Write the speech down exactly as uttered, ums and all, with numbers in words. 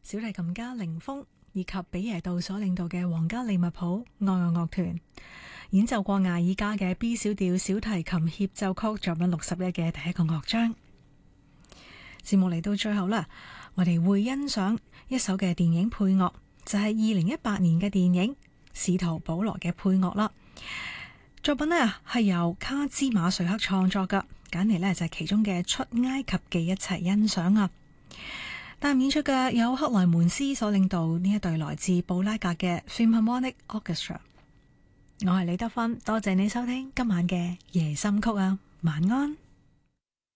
小提琴家凌峰以及比耶杜所領導嘅皇家利物浦愛樂樂團演奏過艾爾加嘅 B 小調小提琴協奏曲作品六十一嘅第一個樂章。節目嚟到最後啦，我哋會欣賞一首嘅電影配樂，就係二零一八年嘅電影《使徒保羅》嘅配樂啦。作品呢係由卡茲馬瑞克創作噶，揀嚟呢就係其中嘅《出埃及記》一齊欣賞啊。但演出嘅有克萊門斯所領導呢一隊來自布拉格嘅 Philharmonic Orchestra。我係李德芬，多謝你收聽今晚嘅夜心曲啊，晚安。